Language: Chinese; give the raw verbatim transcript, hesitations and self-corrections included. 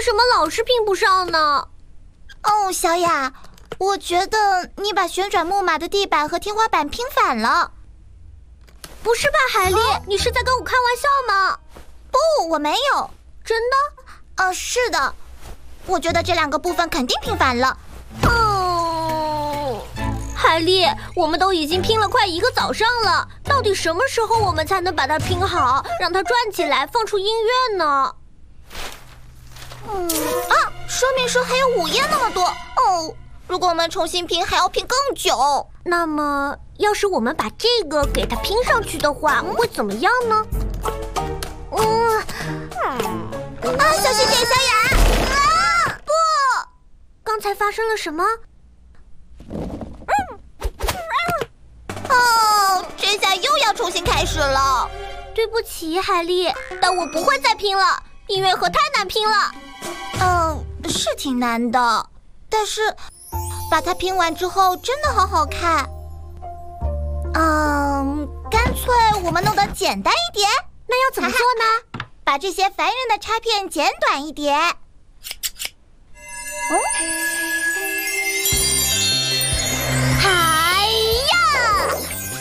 什么老是拼不上呢？ 哦，小雅，我觉得你把旋转木马的地板和天花板拼反了。 不是吧，海莉？啊、你是在跟我开玩笑吗？ 不，我没有。 真的？ 呃，是的。我觉得这两个部分肯定拼反了。 嗯，海莉，我们都已经拼了快一个早上了，到底什么时候我们才能把它拼好，让它转起来，放出音乐呢？ 嗯啊，说明书还有午夜那么多哦。如果我们重新拼，还要拼更久。 那么，要是我们把这个给它拼上去的话，会怎么样呢？嗯， 啊，小心点，小雅！啊，不， 刚才发生了什么？ 哦，这下又要重新开始了。 对不起，海莉，但我不会再拼了。音乐盒太难拼了。 嗯，是挺难的，但是把它拼完之后真的好好看。嗯，干脆我们弄得简单一点。 那要怎么做呢？ 把这些烦人的插片剪短一点。